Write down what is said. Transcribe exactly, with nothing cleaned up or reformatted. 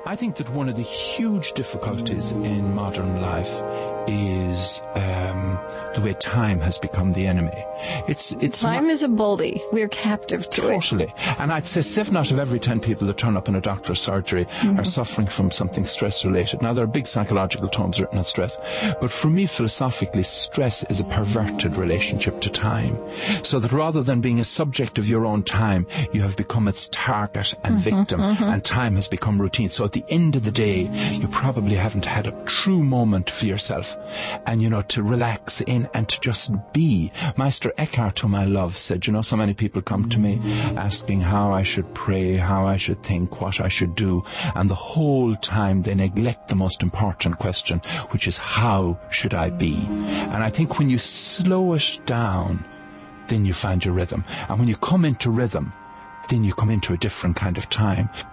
I think that one of the huge difficulties in modern life is um, the way time has become the enemy. It's it's time not, is a bully. We're captive to totally. it. Totally. And I'd say seven out of every ten people that turn up in a doctor's surgery mm-hmm. are suffering from something stress-related. Now, there are big psychological tomes written on stress, but for me, philosophically, stress is a perverted relationship to time. So that rather than being a subject of your own time, you have become its target and mm-hmm, victim, mm-hmm. and time has become routine. So at the end of the day, you probably haven't had a true moment for yourself. And, you know, to relax in and to just be. Meister Eckhart, whom I love, said, you know, so many people come to me asking how I should pray, how I should think, what I should do. And the whole time they neglect the most important question, which is, how should I be? And I think when you slow it down, then you find your rhythm. And when you come into rhythm, then you come into a different kind of time.